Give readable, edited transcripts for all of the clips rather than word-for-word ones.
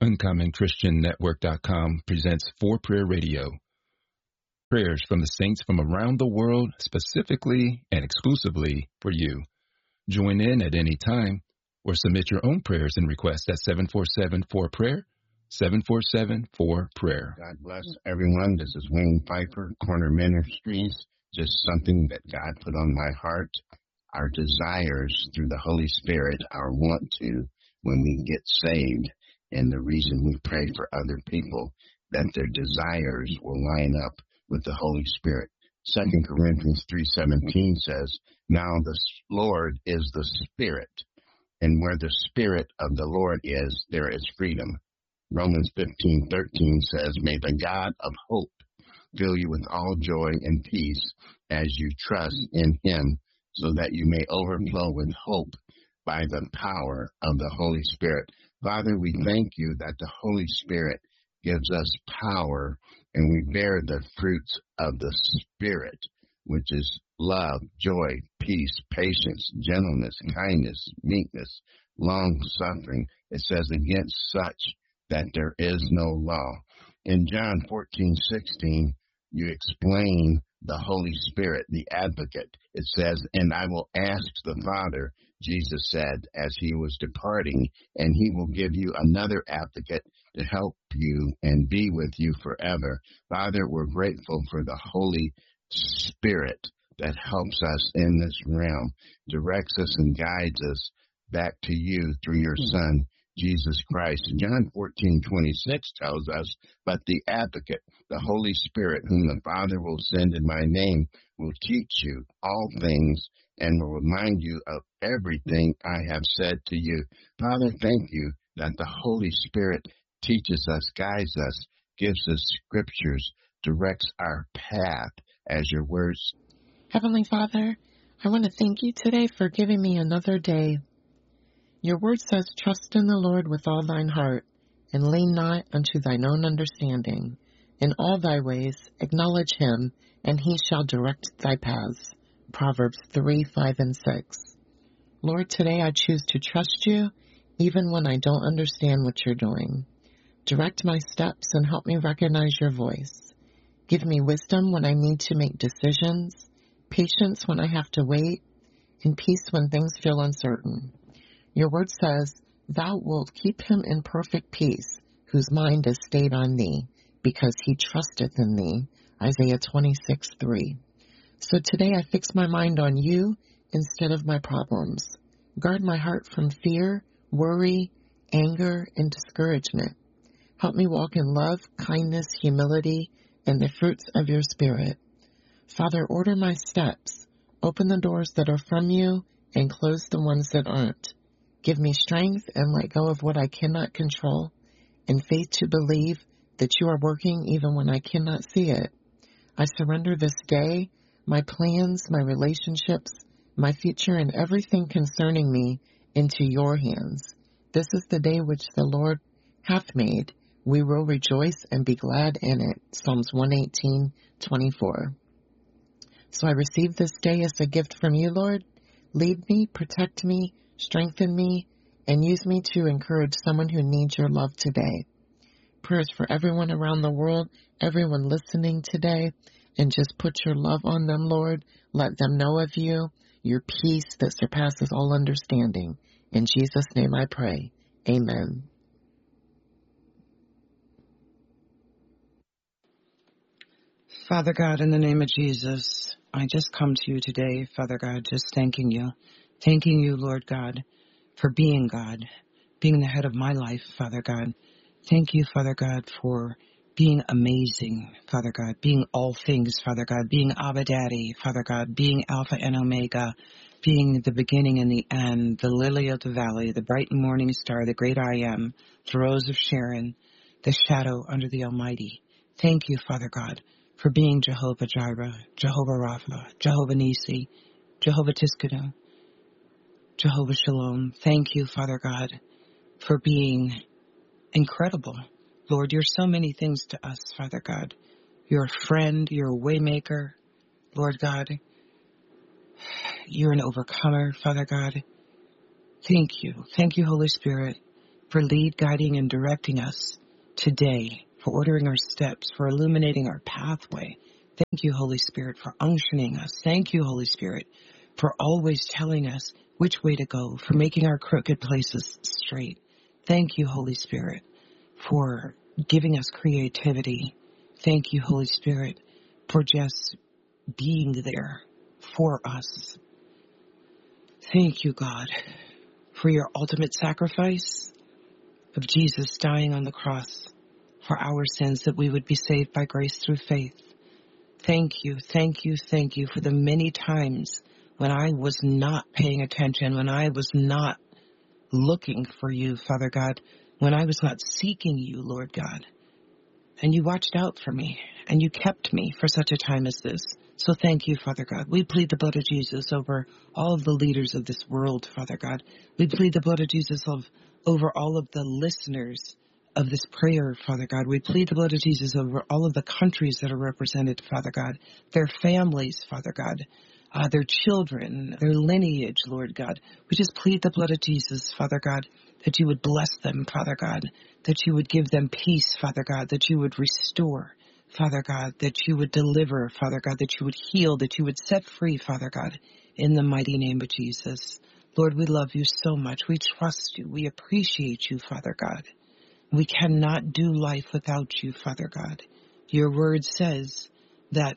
UncommonChristianNetwork.com presents 4Prayer Radio. Prayers from the saints from around the world, specifically and exclusively for you. Join in at any time or submit your own prayers and requests at 747-4-PRAYER, 747-4-PRAYER. God bless everyone. This is Wayne Piper, Corner Ministries. Just something that God put on my heart. Our desires through the Holy Spirit, our want to, when we get saved, and the reason we pray for other people, that their desires will line up with the Holy Spirit. 2 Corinthians 3:17 says, "Now the Lord is the Spirit, and where the Spirit of the Lord is, there is freedom." Romans 15:13 says, "May the God of hope fill you with all joy and peace as you trust in Him, so that you may overflow with hope by the power of the Holy Spirit." Father, we thank you that the Holy Spirit gives us power, and we bear the fruits of the Spirit, which is love, joy, peace, patience, gentleness, kindness, meekness, long-suffering. It says, against such that there is no law. In John 14:16, you explain the Holy Spirit, the advocate. It says, "And I will ask the Father," Jesus said, as he was departing, "and he will give you another advocate to help you and be with you forever." Father, we're grateful for the Holy Spirit that helps us in this realm, directs us and guides us back to you through your Son, Jesus Christ. John 14:26 tells us, "But the advocate, the Holy Spirit, whom the Father will send in my name, will teach you all things and will remind you of everything I have said to you." Father, thank you that the Holy Spirit teaches us, guides us, gives us scriptures, directs our path as your words. Heavenly Father, I want to thank you today for giving me another day. Your word says, "Trust in the Lord with all thine heart, and lean not unto thine own understanding. In all thy ways acknowledge him, and he shall direct thy paths." Proverbs 3:5 and 6. Lord, today I choose to trust you, even when I don't understand what you're doing. Direct my steps and help me recognize your voice. Give me wisdom when I need to make decisions, patience when I have to wait, and peace when things feel uncertain. Your word says, "Thou wilt keep him in perfect peace, whose mind is stayed on thee, because he trusteth in thee." Isaiah 26:3. So today I fix my mind on you instead of my problems. Guard my heart from fear, worry, anger, and discouragement. Help me walk in love, kindness, humility, and the fruits of your Spirit. Father, order my steps. Open the doors that are from you and close the ones that aren't. Give me strength and let go of what I cannot control, and faith to believe that you are working even when I cannot see it. I surrender this day, my plans, my relationships, my future, and everything concerning me into your hands. This is the day which the Lord hath made. We will rejoice and be glad in it. Psalms 118:24. So I receive this day as a gift from you, Lord. Lead me, protect me, strengthen me, and use me to encourage someone who needs your love today. Prayers for everyone around the world, everyone listening today, and just put your love on them, Lord. Let them know of you, your peace that surpasses all understanding. In Jesus' name I pray. Amen. Father God, in the name of Jesus, I just come to you today, Father God, just thanking you. Thanking you, Lord God, for being God, being the head of my life, Father God. Thank you, Father God, for being amazing, Father God, being all things, Father God, being Abba Daddy, Father God, being Alpha and Omega, being the beginning and the end, the lily of the valley, the bright morning star, the great I am, the rose of Sharon, the shadow under the Almighty. Thank you, Father God, for being Jehovah Jireh, Jehovah Rapha, Jehovah Nisi, Jehovah Tiskanu, Jehovah Shalom. Thank you, Father God, for being incredible. Lord, you're so many things to us, Father God. You're a friend, you're a waymaker, Lord God. You're an overcomer, Father God. Thank you. Thank you, Holy Spirit, for lead, guiding, and directing us today, for ordering our steps, for illuminating our pathway. Thank you, Holy Spirit, for unctioning us. Thank you, Holy Spirit, for always telling us which way to go, for making our crooked places straight. Thank you, Holy Spirit, for giving us creativity. Thank you, Holy Spirit, for just being there for us. Thank you, God, for your ultimate sacrifice of Jesus dying on the cross for our sins, that we would be saved by grace through faith. Thank you, thank you, thank you for the many times when I was not paying attention, when I was not looking for you, Father God, when I was not seeking you, Lord God. And you watched out for me, and you kept me for such a time as this. So thank you, Father God. We plead the blood of Jesus over all of the leaders of this world, Father God. We plead the blood of Jesus over all of the listeners of this prayer, Father God. We plead the blood of Jesus over all of the countries that are represented, Father God, their families, Father God, their children, their lineage, Lord God. We just plead the blood of Jesus, Father God, that you would bless them, Father God, that you would give them peace, Father God, that you would restore, Father God, that you would deliver, Father God, that you would heal, that you would set free, Father God, in the mighty name of Jesus. Lord, we love you so much. We trust you. We appreciate you, Father God. We cannot do life without you, Father God. Your word says that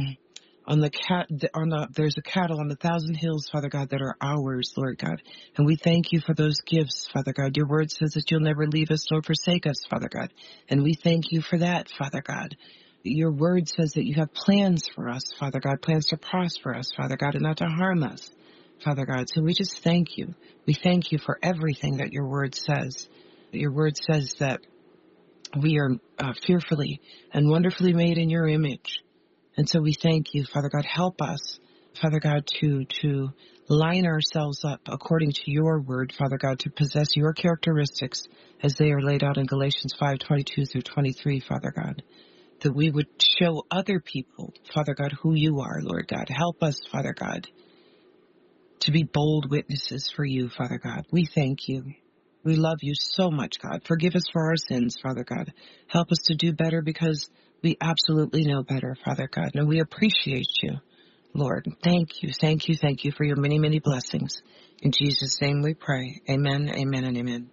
there's a cattle on 1,000 hills, Father God, that are ours, Lord God. And we thank you for those gifts, Father God. Your word says that you'll never leave us nor forsake us, Father God. And we thank you for that, Father God. Your word says that you have plans for us, Father God, plans to prosper us, Father God, and not to harm us, Father God. So we just thank you. We thank you for everything that your word says. Your word says that we are fearfully and wonderfully made in your image. And so we thank you, Father God. Help us, Father God, to line ourselves up according to your word, Father God, to possess your characteristics as they are laid out in Galatians 5:22 through 23, Father God. That we would show other people, Father God, who you are, Lord God. Help us, Father God, to be bold witnesses for you, Father God. We thank you. We love you so much, God. Forgive us for our sins, Father God. Help us to do better because we absolutely know better, Father God. And we appreciate you, Lord. Thank you, thank you, thank you for your many, many blessings. In Jesus' name we pray. Amen, amen, and amen.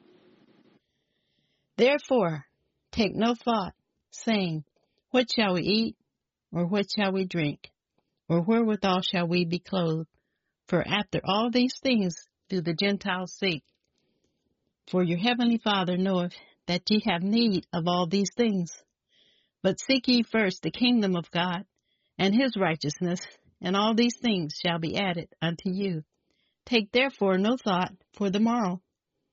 Therefore, take no thought, saying, what shall we eat, or what shall we drink, or wherewithal shall we be clothed? For after all these things do the Gentiles seek. For your heavenly Father knoweth that ye have need of all these things. But seek ye first the kingdom of God and his righteousness, and all these things shall be added unto you. Take therefore no thought for the morrow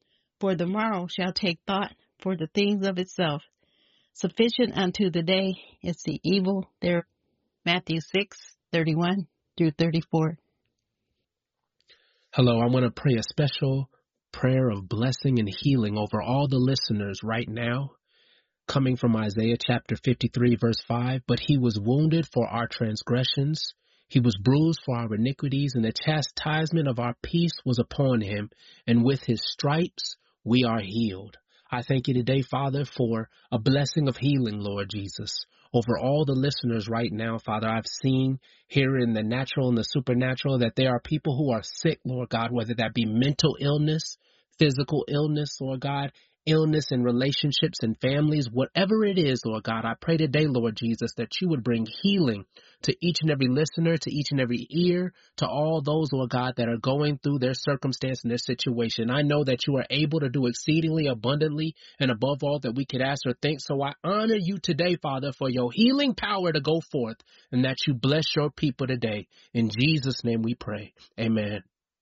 shall take thought for the things of itself. Sufficient unto the day is the evil thereof. Matthew 6:31 through 34. Hello, I want to pray a special prayer of blessing and healing over all the listeners right now, coming from Isaiah chapter 53, verse 5. But he was wounded for our transgressions, he was bruised for our iniquities, and the chastisement of our peace was upon him, and with his stripes we are healed. I thank you today, Father, for a blessing of healing, Lord Jesus, over all the listeners right now, Father. I've seen here in the natural and the supernatural that there are people who are sick, Lord God, whether that be mental illness, physical illness, Lord God, illness in relationships and families, whatever it is, Lord God. I pray today, Lord Jesus, that you would bring healing to each and every listener, to each and every ear, to all those, Lord God, that are going through their circumstance and their situation. I know that you are able to do exceedingly abundantly and above all that we could ask or think. So I honor you today, Father, for your healing power to go forth, and that you bless your people today. In Jesus' name we pray. Amen.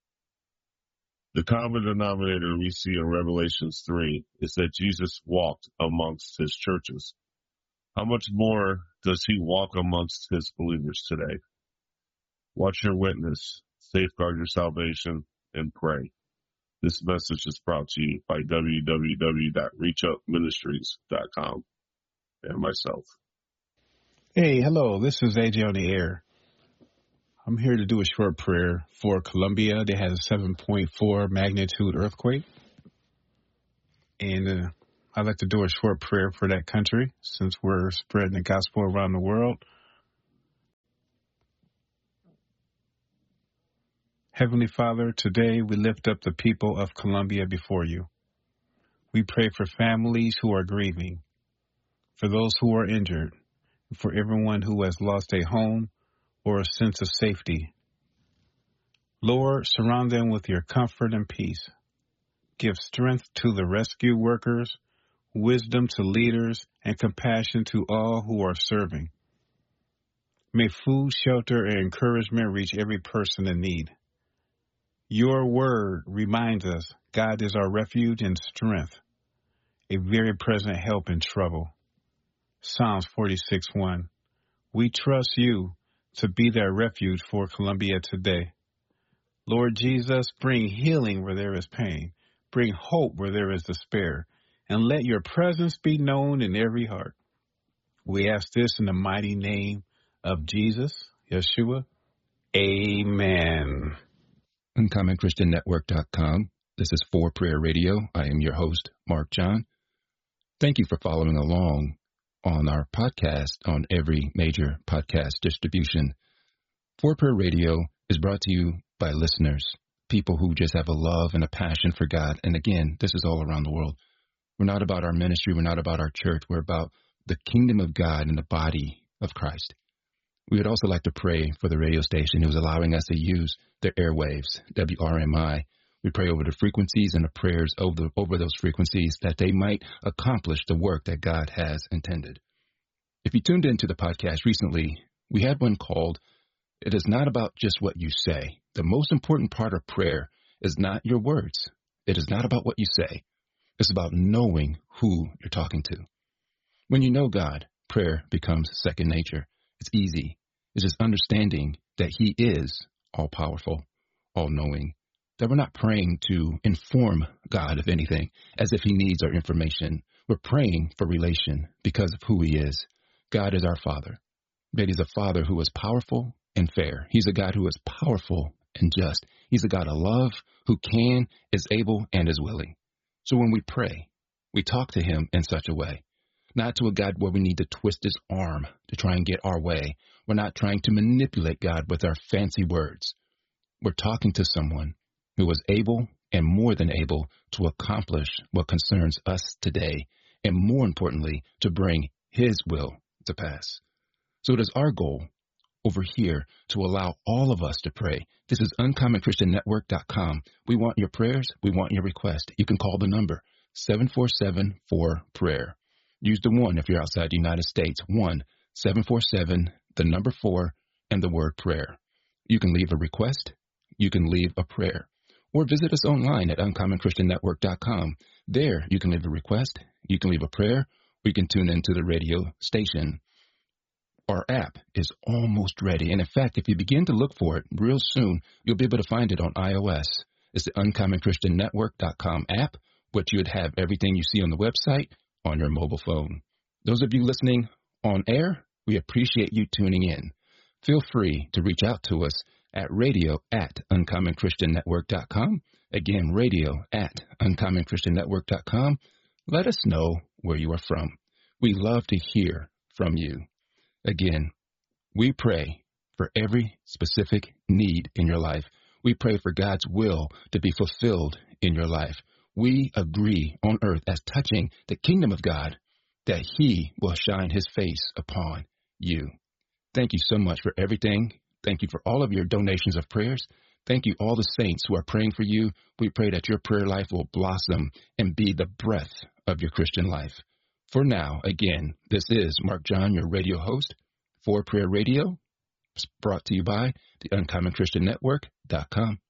The common denominator we see in Revelations 3 is that Jesus walked amongst his churches. How much more does he walk amongst his believers today? Watch your witness, safeguard your salvation, and pray. This message is brought to you by www.reachupministries.com and myself. Hey, hello, this is AJ on the air. I'm here to do a short prayer for Colombia. They had a 7.4 magnitude earthquake. And I'd like to do a short prayer for that country since we're spreading the gospel around the world. Heavenly Father, today we lift up the people of Colombia before you. We pray for families who are grieving, for those who are injured, and for everyone who has lost a home or a sense of safety. Lord, surround them with your comfort and peace. Give strength to the rescue workers, wisdom to leaders, and compassion to all who are serving. May food, shelter, and encouragement reach every person in need. Your word reminds us God is our refuge and strength, a very present help in trouble. Psalms 46:1. We trust you to be their refuge for Colombia today. Lord Jesus, bring healing where there is pain. Bring hope where there is despair. And let your presence be known in every heart. We ask this in the mighty name of Jesus, Yeshua. Amen. UncommonChristianNetwork.com. This is For Prayer Radio. I am your host, Mark John. Thank you for following along on our podcast on every major podcast distribution. For Prayer Radio is brought to you by listeners, people who just have a love and a passion for God. And again, this is all around the world. We're not about our ministry. We're not about our church. We're about the kingdom of God and the body of Christ. We would also like to pray for the radio station who's allowing us to use their airwaves, WRMI. We pray over the frequencies and the prayers over those frequencies that they might accomplish the work that God has intended. If you tuned into the podcast recently, we had one called, It is not about just what you say. The most important part of prayer is not your words. It is not about what you say. It's about knowing who you're talking to. When you know God, prayer becomes second nature. It's easy. It's just understanding that He is all-powerful, all-knowing, that we're not praying to inform God of anything as if He needs our information. We're praying for relation because of who He is. God is our Father, but He's a Father who is powerful and fair. He's a God who is powerful and just. He's a God of love who can, is able, and is willing. So when we pray, we talk to Him in such a way. Not to a God where we need to twist His arm to try and get our way. We're not trying to manipulate God with our fancy words. We're talking to someone who is able and more than able to accomplish what concerns us today, and more importantly, to bring His will to pass. So it is our goal over here to allow all of us to pray. This is UncommonChristianNetwork.com. We want your prayers. We want your request. You can call the number 747-4-PRAYER. Use the 1 if you're outside the United States, 1-747, the number 4, and the word prayer. You can leave a request. You can leave a prayer. Or visit us online at UncommonChristianNetwork.com. There, you can leave a request. You can leave a prayer. Or you can tune into the radio station. Our app is almost ready. And in fact, if you begin to look for it real soon, you'll be able to find it on iOS. It's the UncommonChristianNetwork.com app, which you would have everything you see on the website on your mobile phone. Those of you listening on air, we appreciate you tuning in. Feel free to reach out to us at radio@uncommonchristiannetwork.com. Again, radio@uncommonchristiannetwork.com. Let us know where you are from. We love to hear from you. Again, we pray for every specific need in your life. We pray for God's will to be fulfilled in your life. We agree on earth as touching the kingdom of God that He will shine His face upon you. Thank you so much for everything. Thank you for all of your donations of prayers. Thank you all the saints who are praying for you. We pray that your prayer life will blossom and be the breath of your Christian life. For now, again, this is Mark John, your radio host for Prayer Radio. It's brought to you by the UncommonChristianNetwork.com.